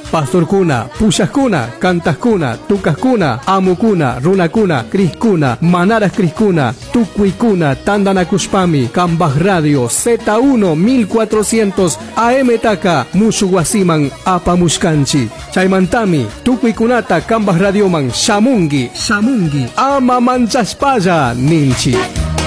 pastorkuna, pullaskuna, cantaskuna, tucaskuna, amukuna, runakuna, criskuna, manaras criskuna, tucuicuna, tandanakushpami, Cambaj Radio, Z1 1400 AM Taka, Mushuwasiman, Apamushkanchi, Chaymantami, tucuikunata, Cambaj Radioman, Shamungi, ama manchaspaya, ninchi.